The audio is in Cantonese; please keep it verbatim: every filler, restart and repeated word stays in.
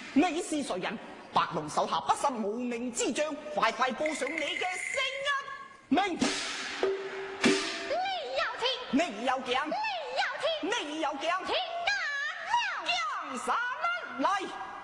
你是誰人？白龍手下不是無名之將，快快報上你嘅姓啊！名。 你有情， 你有鏡， 你有情， 你有鏡， 情壓了江山來。